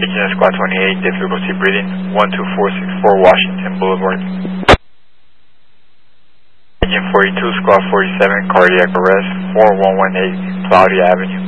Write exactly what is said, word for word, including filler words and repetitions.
Agent Squad twenty-eight, difficulty breathing, one two four six four Washington Boulevard. Agent forty-two, Squad forty-seven, cardiac arrest, four one one eight Claudia Avenue.